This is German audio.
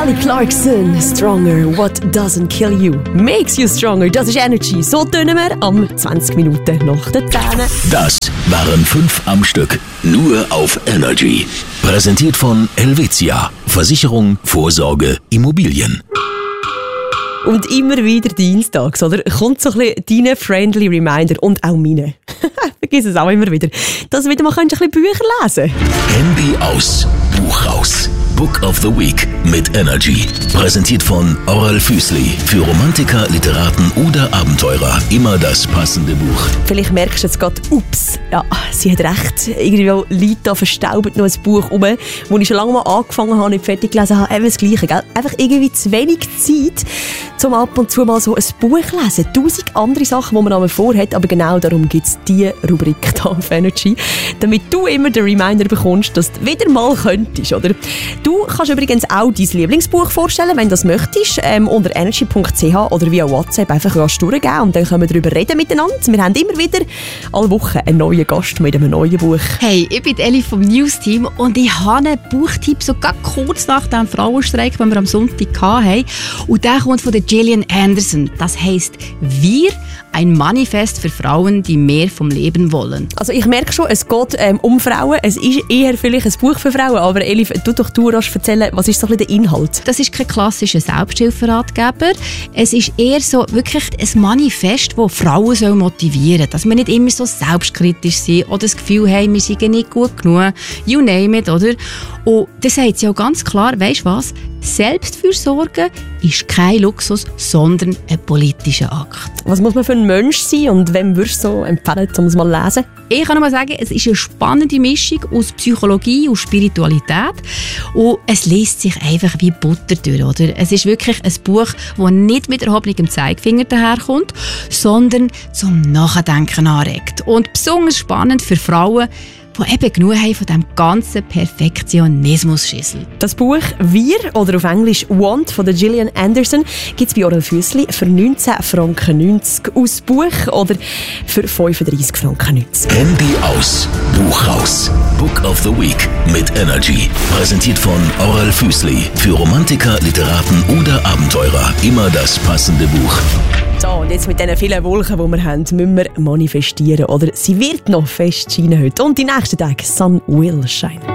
Kelly Clarkson, Stronger, what doesn't kill you, makes you stronger. Das ist Energy. So tönen wir am 20 Minuten nach der 10. Das waren 5 am Stück. Nur auf Energy. Präsentiert von Helvetia. Versicherung, Vorsorge, Immobilien. Und immer wieder dienstags, oder? Kommt so ein bisschen deine friendly Reminder und auch meine. Vergiss es auch immer wieder. Dass du wieder mal ein bisschen Bücher lesen kannst. Handy aus, Buch raus. Book of the Week mit Energy. Präsentiert von Oral Füßli. Für Romantiker, Literaten oder Abenteurer. Immer das passende Buch. Vielleicht merkst du jetzt gerade, ups, ja, sie hat recht. Irgendwie liegt da verstaubt noch ein Buch rum, wo ich schon lange mal angefangen habe, nicht fertig gelesen habe. Eben das Gleiche, gell? Einfach irgendwie zu wenig Zeit, um ab und zu mal so ein Buch zu lesen. 1000 andere Sachen, die man einmal vorhat, aber genau darum gibt es diese Rubrik hier auf Energy, damit du immer den Reminder bekommst, dass du wieder mal könntest, oder? Du kannst übrigens auch dein Lieblingsbuch vorstellen, wenn du das möchtest, unter energy.ch oder via WhatsApp einfach durchgeben und dann können wir darüber reden miteinander. Wir haben immer wieder alle Wochen einen neuen Gast mit einem neuen Buch. Hey, ich bin Elli vom News-Team und ich habe einen Buchtipp, so ganz kurz nach dem Frauenstreik, den wir am Sonntag hatten. Und der kommt von der Gillian Anderson. Das heisst «Wir», ein Manifest für Frauen, die mehr vom Leben wollen. Also ich merke schon, es geht um Frauen. Es ist eher vielleicht ein Buch für Frauen, aber Elif, du rasch erzählen, was ist so ein bisschen der Inhalt? Das ist kein klassischer Selbsthilferatgeber. Es ist eher so wirklich ein Manifest, das Frauen motivieren soll. Dass wir nicht immer so selbstkritisch sind oder das Gefühl haben, wir sind nicht gut genug. You name it, oder? Und das sagt sie auch ganz klar, weisst du was? Selbstfürsorge ist kein Luxus, sondern ein politischer Akt. Was muss man für ein Mensch sein und wem würdest du so empfehlen, um es mal zu lesen? Ich kann nur mal sagen, es ist eine spannende Mischung aus Psychologie und Spiritualität und es liest sich einfach wie Butter durch, oder? Es ist wirklich ein Buch, das nicht mit erhobenem Zeigefinger daherkommt, sondern zum Nachdenken anregt. Und besonders spannend für Frauen, die eben genug haben von diesem ganzen Perfektionismus-Schissel. Das Buch «Wir» oder auf Englisch «Want» von der Gillian Anderson gibt es bei Oral Füßli für 19,90 Franken aus Buch oder für 35,90 Franken. Handy aus, Buch raus. Book of the Week mit Energy. Präsentiert von Oral Füßli. Für Romantiker, Literaten oder Abenteurer. Immer das passende Buch. So, und jetzt mit diesen vielen Wolken, die wir haben, müssen wir manifestieren. Oder sie wird noch fest scheinen heute. Und die nächsten Tage, Sun will shine.